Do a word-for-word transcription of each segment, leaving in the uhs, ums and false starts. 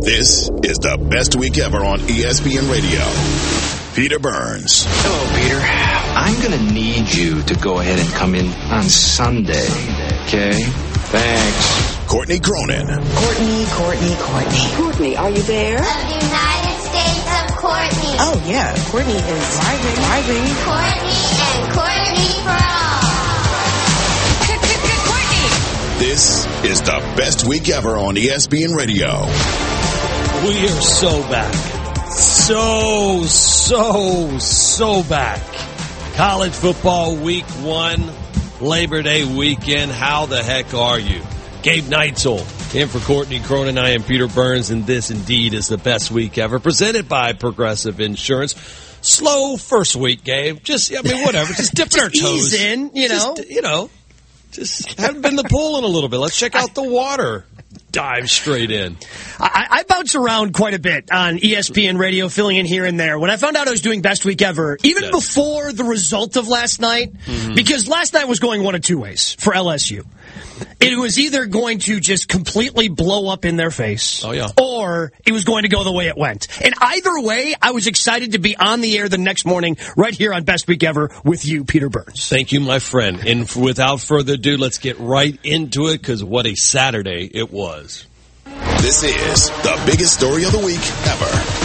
This is the best week ever on E S P N Radio. Peter Burns. Hello, Peter. I'm going to need you to go ahead and come in on Sunday, okay? Thanks. Courtney Cronin. Courtney, Courtney, Courtney. Courtney, are you there? Of the United States of Courtney. Oh, yeah. Courtney is driving, driving. Courtney and Courtney for all. Courtney. This is the best week ever on E S P N Radio. We are so back. So, so, so back. College football week one, Labor Day weekend. How the heck are you? Gabe Neitzel in for Courtney Cronin. I am Peter Burns, and this indeed is the best week ever, presented by Progressive Insurance. Slow first week, Gabe. Just, I mean, whatever. Just dipping our toes. Ease in, you know. Just, you know, just haven't been in the pool in a little bit. Let's check out the water. Dive straight in. I, I bounce around quite a bit on E S P N Radio, filling in here and there. When I found out I was doing Best Week Ever, even yes. before the result of last night, mm-hmm. because last night was going one of two ways for L S U. It was either going to just completely blow up in their face, oh, yeah. or it was going to go the way it went. And either way, I was excited to be on the air the next morning right here on Best Week Ever with you, Peter Burns. Thank you, my friend. And without further ado, let's get right into it, because what a Saturday it was. This is the biggest story of the week ever.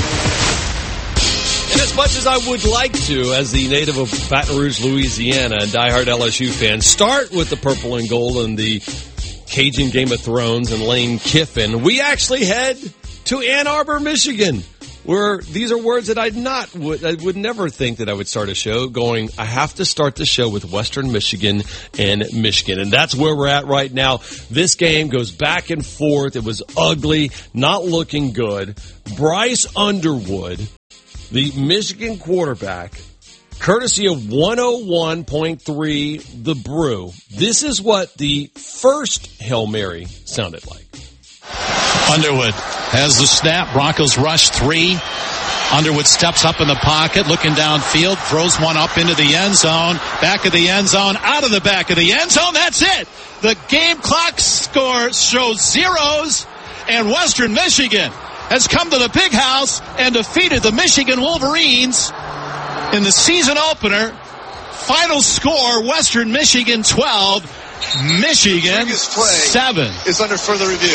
And as much as I would like to, as the native of Baton Rouge, Louisiana, and diehard L S U fan, start with the purple and gold and the Cajun Game of Thrones and Lane Kiffin, we actually head to Ann Arbor, Michigan, where these are words that I'd not would I would never think that I would start a show going, I have to start the show with Western Michigan and Michigan. And that's where we're at right now. This game goes back and forth. It was ugly, not looking good. Bryce Underwood, the Michigan quarterback, courtesy of one oh one point three The Brew. This is what the first Hail Mary sounded like. Underwood has the snap. Broncos rush three. Underwood steps up in the pocket, looking downfield, throws one up into the end zone, back of the end zone, out of the back of the end zone. That's it. The game clock score shows zeros, and Western Michigan has come to the big house and defeated the Michigan Wolverines in the season opener. Final score, Western Michigan twelve, Michigan seven. Is under further review.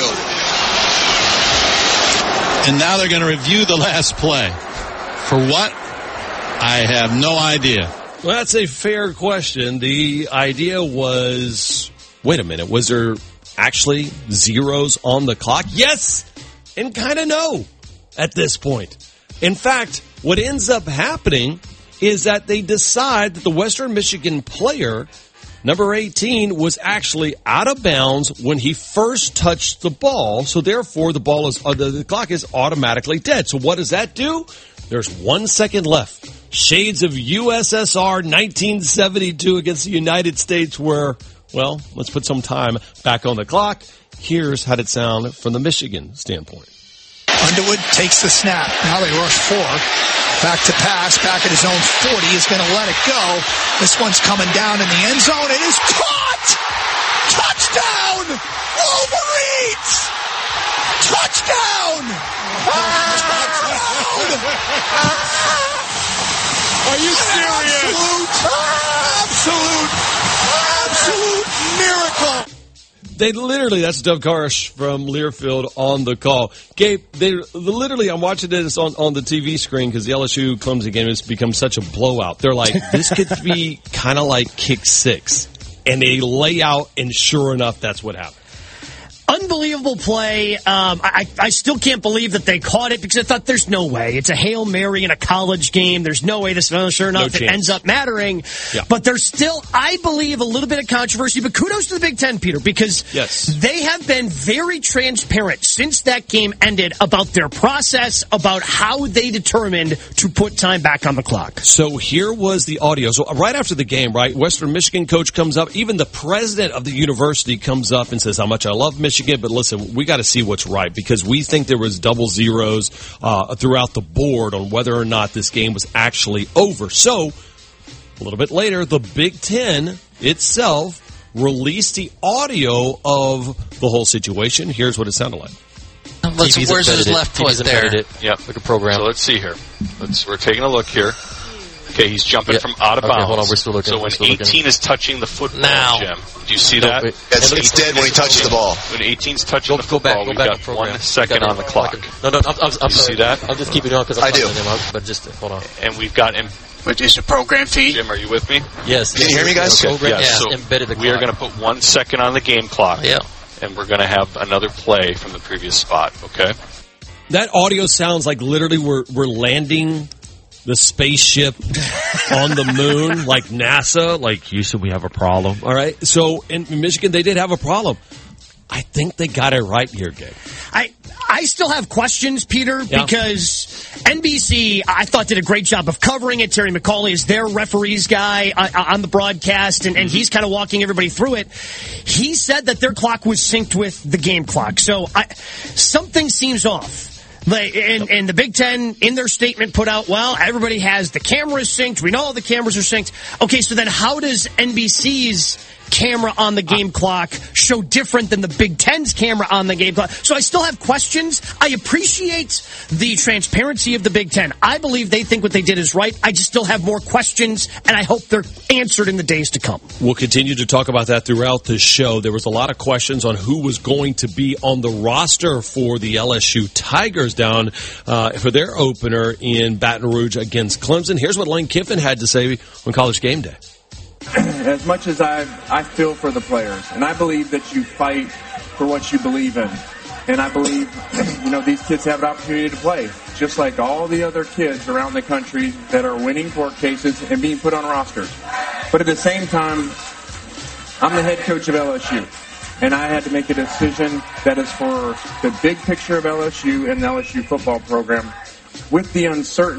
And now they're going to review the last play. For what? I have no idea. Well, that's a fair question. The idea was, wait a minute, was there actually zeros on the clock? Yes, and kind of no at this point. In fact, what ends up happening is that they decide that the Western Michigan player, number eighteen, was actually out of bounds when he first touched the ball. So therefore, the ball is uh, the, the clock is automatically dead. So what does that do? There's one second left. Shades of U S S R nineteen seventy-two against the United States, where, well, let's put some time back on the clock. Here's how it sound from the Michigan standpoint. Underwood takes the snap. Now they rush four. Back to pass. Back at his own forty. He's going to let it go. This one's coming down in the end zone. It is caught! Touchdown! Wolverines! Touchdown! Touchdown! Are you serious? Absolute, absolute, absolute miracle. They literally, that's Doug Karsh from Learfield on the call. Gabe, they literally, I'm watching this on, on the T V screen because the L S U Clemson game has become such a blowout. They're like, this could be kind of like kick six. And they lay out, and sure enough, that's what happened. Unbelievable play. Um, I, I still can't believe that they caught it because I thought there's no way. It's a Hail Mary in a college game. There's no way this, sure enough, no it ends up mattering. Yeah. But there's still, I believe, a little bit of controversy. But kudos to the Big Ten, Peter, because yes. they have been very transparent since that game ended about their process, about how they determined to put time back on the clock. So here was the audio. So right after the game, right, Western Michigan coach comes up. Even the president of the university comes up and says how much I love Michigan. But listen, we got to see what's right because we think there was double zeros uh, throughout the board on whether or not this game was actually over. So a little bit later, the Big Ten itself released the audio of the whole situation. Here's what it sounded like. let's, T V's where's his embedded left it. T V's foot there? embedded it. Yep. Like a program. So let's see here. Let's. We're taking a look here. Okay, he's jumping Yep. from out of Okay, bounds. hold on, we're still looking, So we're when still looking. eighteen is touching the football, Now. Jim, do you see No, that? wait. It's, it's dead when he touches the ball. When eighteen's touching Go, the go back, football, go we've back got in program. one second Got on the it. clock. No, no, I'm, I'm, I'm You sorry. see that? I'm just keeping it on because I'm I do. him out, but just hold on. And we've got him. Which is a program fee. Jim, are you with me? Yes. Can you hear me, guys? The program Yeah, has so embedded the we are clock. going to put one second on the game clock. Yeah. And we're going to have another play from the previous spot, okay? That audio sounds like literally we're we're landing the spaceship on the moon, like NASA. Like Houston, we have a problem. All right. So in Michigan, they did have a problem. I think they got it right here, Gabe. I I still have questions, Peter, Yeah. because N B C, I thought, did a great job of covering it. Terry McCauley is their referees guy uh, on the broadcast, and, and he's kind of walking everybody through it. He said that their clock was synced with the game clock. So I, something seems off. Like, and, and the Big Ten, in their statement, put out, well, everybody has the cameras synced. We know all the cameras are synced. Okay, so then how does N B C's camera on the game clock show different than the Big Ten's camera on the game clock? So I still have questions. I appreciate the transparency of the Big Ten. I believe they think what they did is right. I just still have more questions, and I hope they're answered in the days to come. We'll continue to talk about that throughout the show. There was a lot of questions on who was going to be on the roster for the L S U Tigers down uh, for their opener in Baton Rouge against Clemson. Here's what Lane Kiffin had to say on College Game Day. As much as I I feel for the players, and I believe that you fight for what you believe in, and I believe, you know, these kids have an opportunity to play, just like all the other kids around the country that are winning court cases and being put on rosters. But at the same time, I'm the head coach of L S U, and I had to make a decision that is for the big picture of L S U and the L S U football program with the uncertainty